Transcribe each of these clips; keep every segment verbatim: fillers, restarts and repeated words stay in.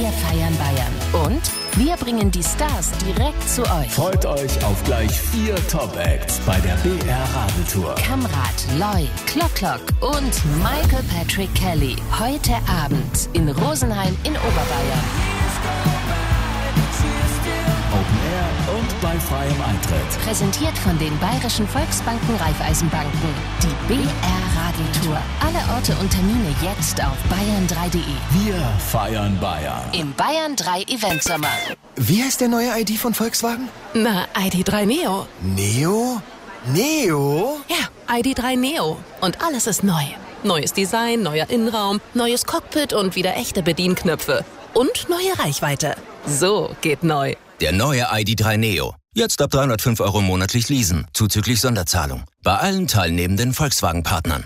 Wir feiern Bayern. Und wir bringen die Stars direkt zu euch. Freut euch auf gleich vier Top-Acts bei der B R Radeltour. Kamrat, Loy, Klock Klock und Michael Patrick Kelly. Heute Abend in Rosenheim in Oberbayern. Open Air und bei freiem Eintritt. Präsentiert von den Bayerischen Volksbanken Raiffeisenbanken. Die B R Radeltour. Alle Orte und Termine jetzt auf bayern drei punkt de. Wir feiern Bayern. Im Bayern drei Eventsommer. Wie heißt der neue I D von Volkswagen? Na, I D drei Neo. Neo? Neo? Ja, I D drei Neo. Und alles ist neu. Neues Design, neuer Innenraum, neues Cockpit und wieder echte Bedienknöpfe. Und neue Reichweite. So geht neu. Der neue I D drei Neo. Jetzt ab dreihundertfünf Euro monatlich leasen, zuzüglich Sonderzahlung. Bei allen teilnehmenden Volkswagen-Partnern.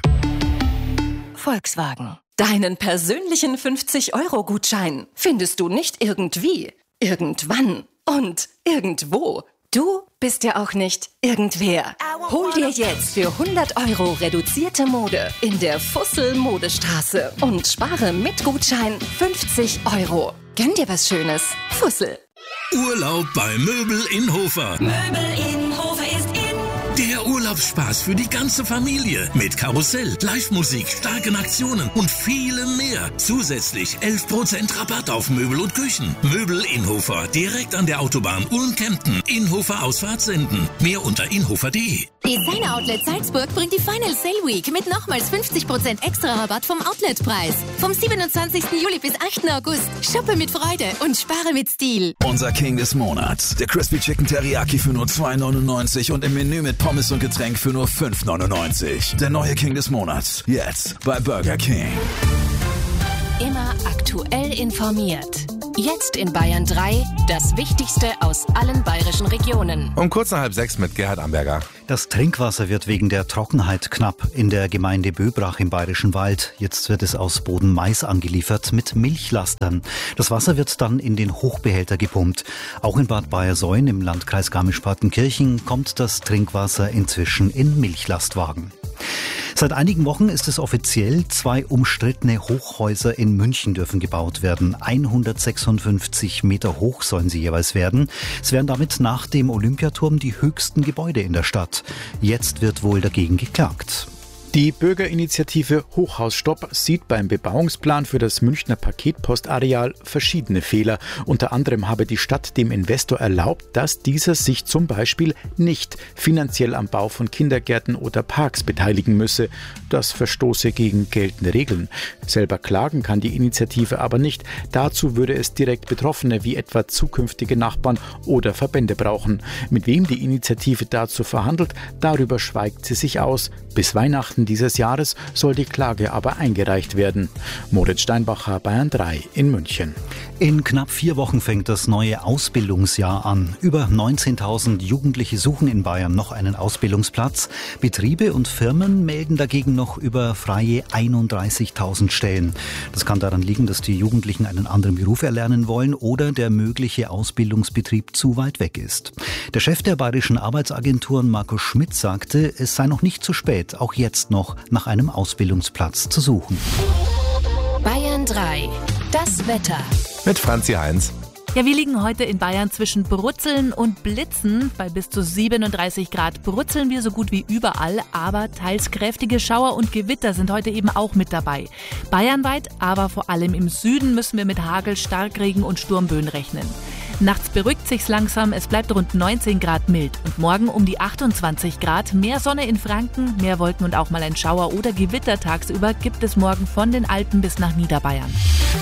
Volkswagen. Deinen persönlichen fünfzig-Euro-Gutschein findest du nicht irgendwie, irgendwann und irgendwo. Du bist ja auch nicht irgendwer. Hol dir jetzt für hundert Euro reduzierte Mode in der Fussel-Modestraße und spare mit Gutschein fünfzig Euro. Gönn dir was Schönes. Fussel. Urlaub bei Möbel in Hofer. Möbel in Hofer ist in. Der Urlaubsspaß für die ganze Familie. Mit Karussell, Live-Musik, starken Aktionen und vielem mehr. Zusätzlich elf Prozent Rabatt auf Möbel und Küchen. Möbel in Hofer. Direkt an der Autobahn Ulm-Kempten. Inhofer Ausfahrt senden. Mehr unter inhofer punkt de. Designer Outlet Salzburg bringt die Final Sale Week mit nochmals fünfzig Prozent extra Rabatt vom Outletpreis. Vom siebenundzwanzigsten Juli bis achten August. Shoppe mit Freude und spare mit Stil. Unser King des Monats. Der Crispy Chicken Teriyaki für nur zwei neunundneunzig und im Menü mit Pommes und Getränk für nur fünf neunundneunzig. Der neue King des Monats. Jetzt bei Burger King. Immer aktuell informiert. Jetzt in Bayern drei, das Wichtigste aus allen bayerischen Regionen. Um kurz nach halb sechs mit Gerhard Amberger. Das Trinkwasser wird wegen der Trockenheit knapp in der Gemeinde Böbrach im Bayerischen Wald. Jetzt wird es aus Boden-Mais angeliefert mit Milchlastern. Das Wasser wird dann in den Hochbehälter gepumpt. Auch in Bad Bayersoien im Landkreis Garmisch-Partenkirchen kommt das Trinkwasser inzwischen in Milchlastwagen. Seit einigen Wochen ist es offiziell, zwei umstrittene Hochhäuser in München dürfen gebaut werden. hundertsechsundfünfzig Meter hoch sollen sie jeweils werden. Es wären damit nach dem Olympiaturm die höchsten Gebäude in der Stadt. Jetzt wird wohl dagegen geklagt. Die Bürgerinitiative Hochhausstopp sieht beim Bebauungsplan für das Münchner Paketpostareal verschiedene Fehler. Unter anderem habe die Stadt dem Investor erlaubt, dass dieser sich zum Beispiel nicht finanziell am Bau von Kindergärten oder Parks beteiligen müsse. Das verstoße gegen geltende Regeln. Selber klagen kann die Initiative aber nicht. Dazu würde es direkt Betroffene wie etwa zukünftige Nachbarn oder Verbände brauchen. Mit wem die Initiative dazu verhandelt, darüber schweigt sie sich aus. Bis Weihnachten dieses Jahres soll die Klage aber eingereicht werden. Moritz Steinbacher, Bayern drei in München. In knapp vier Wochen fängt das neue Ausbildungsjahr an. Über neunzehntausend Jugendliche suchen in Bayern noch einen Ausbildungsplatz. Betriebe und Firmen melden dagegen noch über freie einunddreißigtausend Stellen. Das kann daran liegen, dass die Jugendlichen einen anderen Beruf erlernen wollen oder der mögliche Ausbildungsbetrieb zu weit weg ist. Der Chef der Bayerischen Arbeitsagenturen, Markus Schmidt, sagte, es sei noch nicht zu spät, auch jetzt noch nach einem Ausbildungsplatz zu suchen. Bayern drei. Das Wetter. Mit Franzi Heinz. Ja, wir liegen heute in Bayern zwischen Brutzeln und Blitzen. Bei bis zu siebenunddreißig Grad brutzeln wir so gut wie überall, aber teils kräftige Schauer und Gewitter sind heute eben auch mit dabei. Bayernweit, aber vor allem im Süden müssen wir mit Hagel, Starkregen und Sturmböen rechnen. Nachts beruhigt sich's langsam, es bleibt rund neunzehn Grad mild und morgen um die achtundzwanzig Grad. Mehr Sonne in Franken, mehr Wolken und auch mal ein Schauer oder Gewitter tagsüber gibt es morgen von den Alpen bis nach Niederbayern.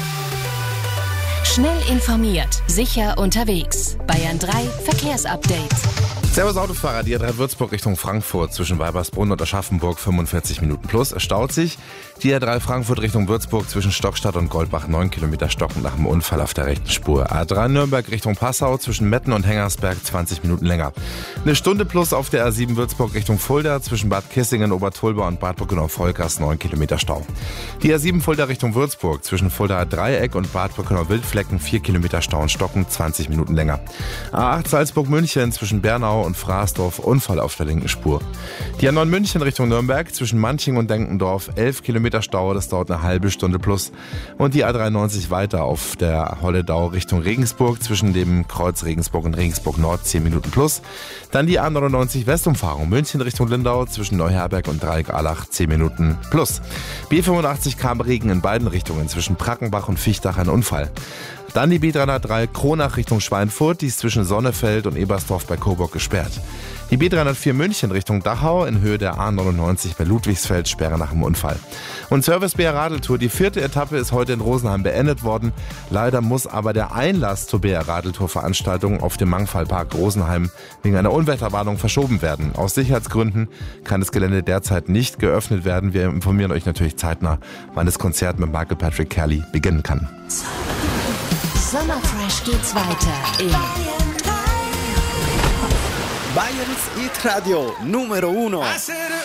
Schnell informiert, sicher unterwegs. Bayern drei Verkehrsupdate. Servus Autofahrer, die A drei Würzburg Richtung Frankfurt zwischen Weibersbrunn und Aschaffenburg fünfundvierzig Minuten plus. Es staut sich. Die A drei Frankfurt Richtung Würzburg zwischen Stockstadt und Goldbach neun Kilometer stockend nach dem Unfall auf der rechten Spur. A drei Nürnberg Richtung Passau zwischen Metten und Hengersberg zwanzig Minuten länger. Eine Stunde plus auf der A sieben Würzburg Richtung Fulda zwischen Bad Kissingen, Obertulba und Bad Brückenau-Volkers neun Kilometer Stau. Die A sieben Fulda Richtung Würzburg zwischen Fuldaer Dreieck und Bad Brückenau-Wildflecken vier Kilometer Stau und stockend zwanzig Minuten länger. A acht Salzburg München zwischen Bernau und Fraßdorf Unfall auf der linken Spur. Die A neun München Richtung Nürnberg zwischen Manching und Denkendorf elf Kilometer Stau, das dauert eine halbe Stunde plus. Und die A dreiundneunzig weiter auf der Holledau Richtung Regensburg zwischen dem Kreuz Regensburg und Regensburg Nord zehn Minuten plus. Dann die A neunundneunzig Westumfahrung München Richtung Lindau zwischen Neuherberg und Dreieck-Allach zehn Minuten plus. B fünfundachtzig kam Regen in beiden Richtungen zwischen Prackenbach und Viechtach ein Unfall. Dann die B dreihundertdrei Kronach Richtung Schweinfurt, die ist zwischen Sonnefeld und Ebersdorf bei Coburg gesperrt. Die B dreihundertvier München Richtung Dachau in Höhe der A neunundneunzig bei Ludwigsfeld, Sperre nach dem Unfall. Und Service B R Radeltour, die vierte Etappe ist heute in Rosenheim beendet worden. Leider muss aber der Einlass zur B R Radeltour Veranstaltung auf dem Mangfallpark Rosenheim wegen einer Unwetterwarnung verschoben werden. Aus Sicherheitsgründen kann das Gelände derzeit nicht geöffnet werden. Wir informieren euch natürlich zeitnah, wann das Konzert mit Michael Patrick Kelly beginnen kann. Sommerfresh geht's weiter in Bayerns Hit Radio Numero Uno.